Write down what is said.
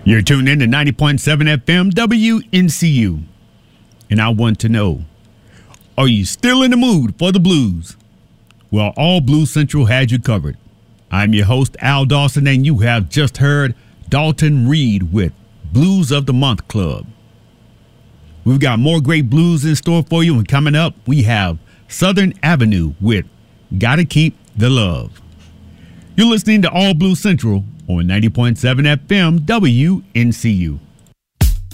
You're tuned in to 90.7 FM WNCU. And I want to know, are you still in the mood for the blues? Well, All Blues Central has you covered. I'm your host, Al Dawson, and you have just heard Dalton Reed with Blues of the Month Club. We've got more great blues in store for you, and coming up, we have Southern Avenue with Gotta Keep the Love. You're listening to All Blues Central on 90.7 FM WNCU.